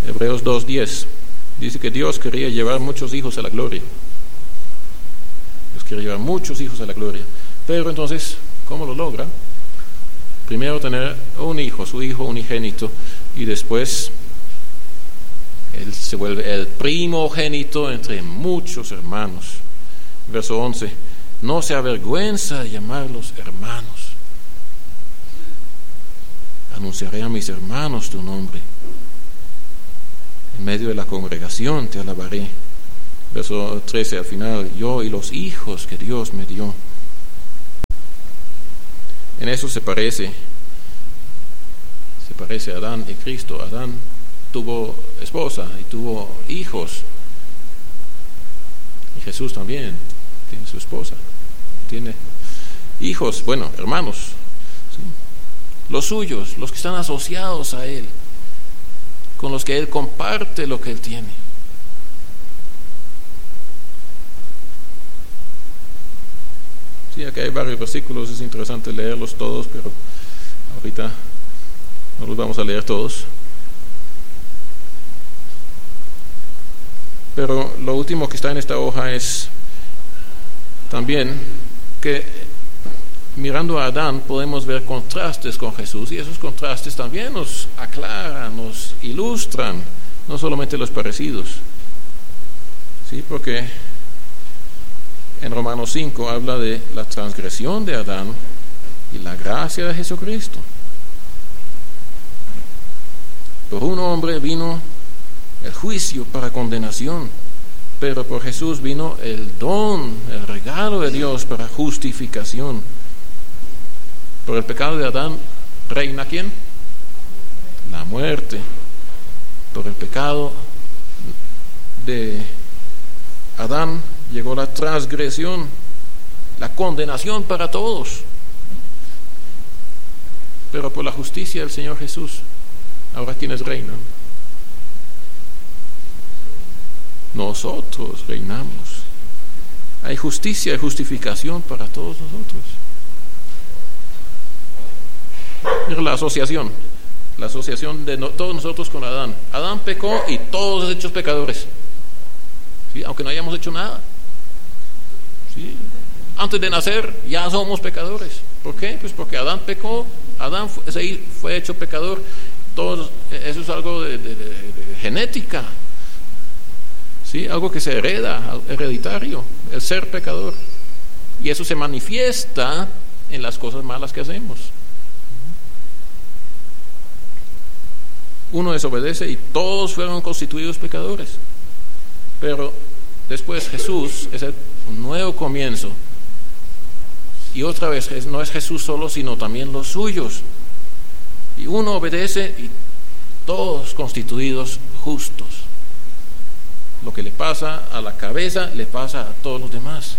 Hebreos 2:10. Dice que Dios quería llevar muchos hijos a la gloria. Dios quería llevar muchos hijos a la gloria. Pero entonces, ¿cómo lo logra? Primero tener un hijo, su hijo unigénito, y después él se vuelve el primogénito entre muchos hermanos. Verso 11: no se avergüenza de llamarlos hermanos. Anunciaré a mis hermanos tu nombre. En medio de la congregación te alabaré. Verso 13 al final: yo y los hijos que Dios me dio. En eso se parece a Adán y Cristo. Adán tuvo esposa y tuvo hijos, y Jesús también tiene su esposa, tiene hijos, bueno, hermanos, ¿sí? Los suyos, los que están asociados a él, con los que él comparte lo que él tiene. Sí, aquí hay varios versículos, es interesante leerlos todos, pero ahorita no los vamos a leer todos. Pero lo último que está en esta hoja es también que mirando a Adán podemos ver contrastes con Jesús, y esos contrastes también nos aclaran, nos ilustran, no solamente los parecidos. Sí, porque en Romanos 5 habla de la transgresión de Adán y la gracia de Jesucristo. Por un hombre vino el juicio para condenación, pero por Jesús vino el don, el regalo de Dios para justificación. Por el pecado de Adán reina ¿quién? La muerte. Por el pecado de Adán llegó la transgresión, la condenación para todos. Pero por la justicia del Señor Jesús, ahora ¿quiénes reinan? Nosotros reinamos. Hay justicia y justificación para todos nosotros. Mira la asociación de todos nosotros con Adán. Adán pecó y todos hechos pecadores, ¿sí? Aunque no hayamos hecho nada, ¿sí? Antes de nacer ya somos pecadores. ¿Por qué? Pues porque Adán pecó, Adán fue hecho pecador. Todo eso es algo de genética, ¿sí? Algo que se hereda, hereditario, el ser pecador, y eso se manifiesta en las cosas malas que hacemos. Uno desobedece y todos fueron constituidos pecadores. Pero después Jesús es un nuevo comienzo, y otra vez no es Jesús solo, sino también los suyos, y uno obedece y todos constituidos justos. Lo que le pasa a la cabeza le pasa a todos los demás.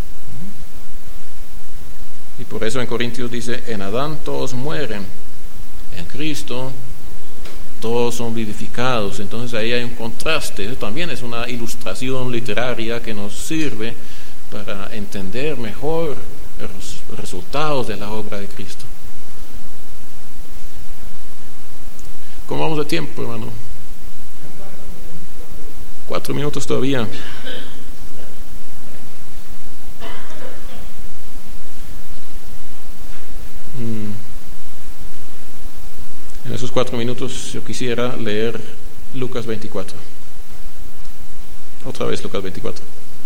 Y por eso en Corintios dice: en Adán todos mueren, en Cristo todos son vivificados. Entonces ahí hay un contraste. Eso también es una ilustración literaria que nos sirve para entender mejor los resultados de la obra de Cristo. ¿Cómo vamos de tiempo, hermano? 4 minutos todavía. En esos 4 minutos yo quisiera leer Lucas 24. Otra vez Lucas 24.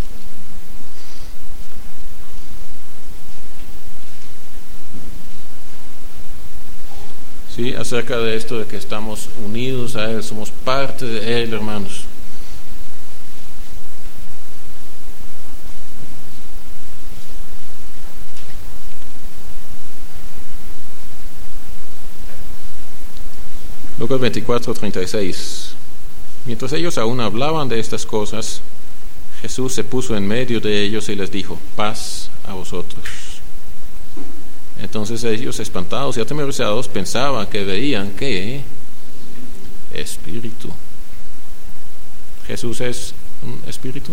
Sí, acerca de esto de que estamos unidos a Él, somos parte de Él, hermanos. Lucas 24:36. Mientras ellos aún hablaban de estas cosas, Jesús se puso en medio de ellos y les dijo: paz a vosotros. Entonces ellos, espantados y atemorizados, pensaban que veían ¿qué? Espíritu. Jesús es un espíritu.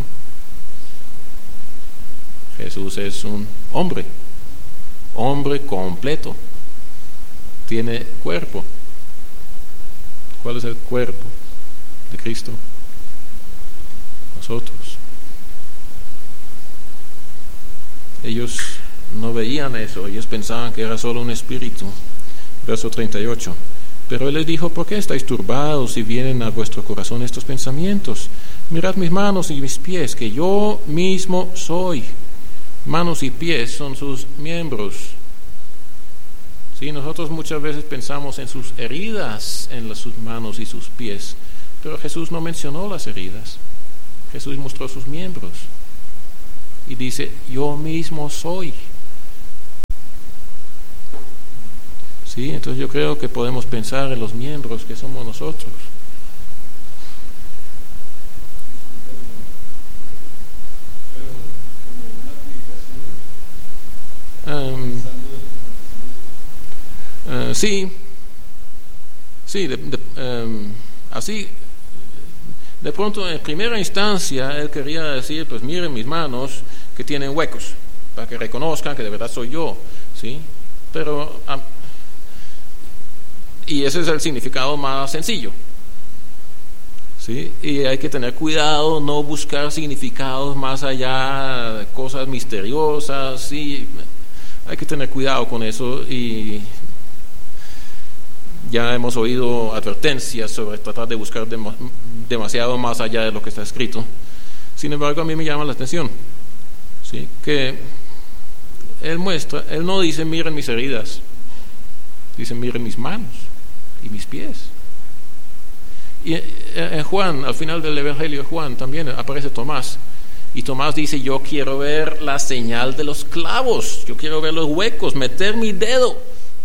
Jesús es un hombre completo. Tiene cuerpo. ¿Cuál es el cuerpo? de Cristo? Nosotros. Ellos no veían eso, ellos pensaban que era solo un espíritu. Verso 38. Pero él les dijo: ¿por qué estáis turbados y vienen a vuestro corazón estos pensamientos? Mirad mis manos y mis pies, que yo mismo soy. Manos y pies son sus miembros. Sí, nosotros muchas veces pensamos en sus heridas, en sus manos y sus pies, pero Jesús no mencionó las heridas. Jesús mostró sus miembros y dice: yo mismo soy. Sí, entonces yo creo que podemos pensar en los miembros que somos nosotros. Sí, así, de pronto en primera instancia él quería decir: pues miren mis manos que tienen huecos, para que reconozcan que de verdad soy yo, ¿sí? Pero y ese es el significado más sencillo, ¿sí? Y hay que tener cuidado, no buscar significados más allá, cosas misteriosas, ¿sí? Hay que tener cuidado con eso, y ya hemos oído advertencias sobre tratar de buscar demasiado más allá de lo que está escrito. Sin embargo, a mí me llama la atención, ¿sí? Que él no dice: miren mis heridas, dice: miren mis manos y mis pies. Y en Juan, al final del Evangelio de Juan, también aparece Tomás, y Tomás dice: yo quiero ver la señal de los clavos, yo quiero ver los huecos, meter mi dedo.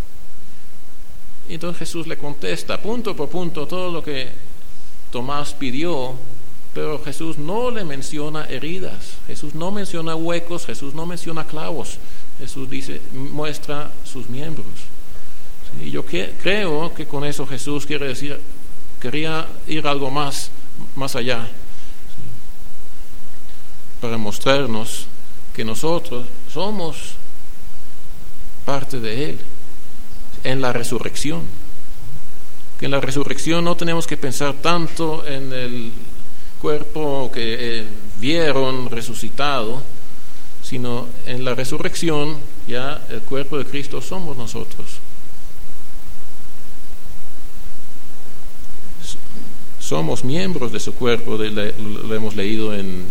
Y entonces Jesús le contesta punto por punto todo lo que Tomás pidió, pero Jesús no le menciona heridas, Jesús no menciona huecos, Jesús no menciona clavos. Jesús dice: muestra sus miembros. Y yo creo que con eso Jesús quería ir algo más allá, ¿sí? Para mostrarnos que nosotros somos parte de Él en la resurrección. Que en la resurrección no tenemos que pensar tanto en el cuerpo que vieron resucitado, sino en la resurrección ya el cuerpo de Cristo somos nosotros. Somos miembros de su cuerpo, lo hemos leído en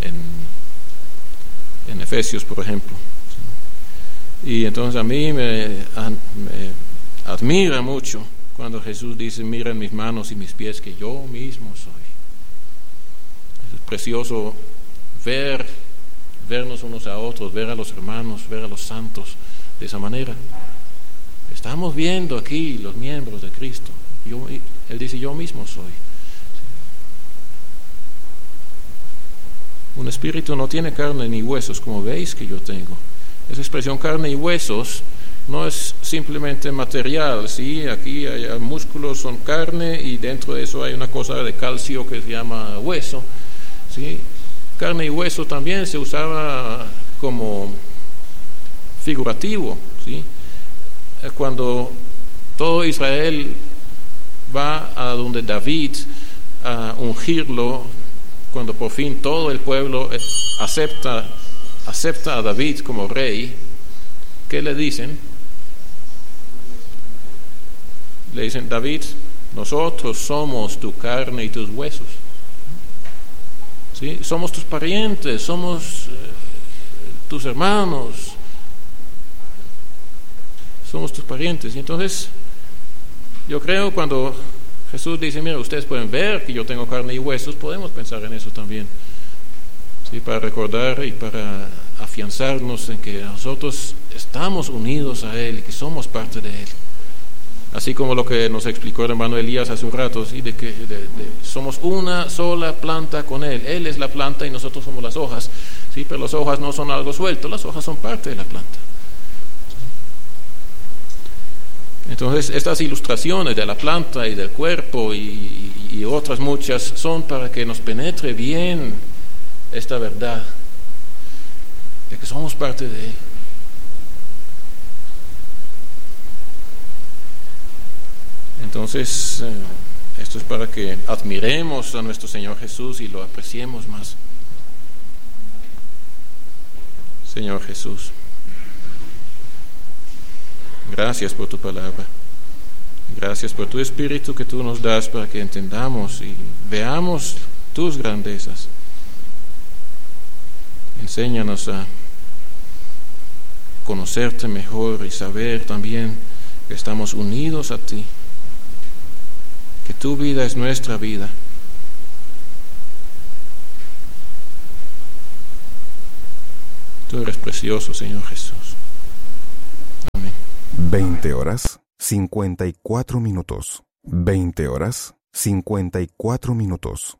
Efesios, por ejemplo. Y entonces a mí me admira mucho cuando Jesús dice: miren mis manos y mis pies, que yo mismo soy. Es precioso vernos unos a otros, ver a los hermanos, ver a los santos de esa manera. Estamos viendo aquí los miembros de Cristo. Él dice: yo mismo soy. Un espíritu no tiene carne ni huesos, como veis que yo tengo. Esa expresión carne y huesos no es simplemente material, ¿sí? Aquí hay músculos, son carne, y dentro de eso hay una cosa de calcio que se llama hueso, ¿sí? Carne y hueso también se usaba como figurativo, ¿sí? Cuando todo Israel va a donde David a ungirlo, cuando por fin todo el pueblo acepta a David como rey, ¿qué le dicen? Le dicen: David, nosotros somos tu carne y tus huesos, ¿sí? Somos tus parientes, somos tus hermanos, somos tus parientes. Y entonces yo creo, cuando Jesús dice: mira, ustedes pueden ver que yo tengo carne y huesos, podemos pensar en eso también, ¿sí? Para recordar y para afianzarnos en que nosotros estamos unidos a Él y que somos parte de Él. Así como lo que nos explicó el hermano Elías hace un rato, ¿sí? De que somos una sola planta con Él. Él es la planta y nosotros somos las hojas, ¿sí? Pero las hojas no son algo suelto, las hojas son parte de la planta. Entonces, estas ilustraciones de la planta y del cuerpo y otras muchas son para que nos penetre bien esta verdad de que somos parte de Él. Entonces, Esto es para que admiremos a nuestro Señor Jesús y lo apreciemos más. Señor Jesús, gracias por tu palabra. Gracias por tu Espíritu que tú nos das para que entendamos y veamos tus grandezas. Enséñanos a conocerte mejor y saber también que estamos unidos a ti, que tu vida es nuestra vida. Tú eres precioso, Señor Jesús. Amén. 20 horas, 54 minutos. 20 horas, 54 minutos.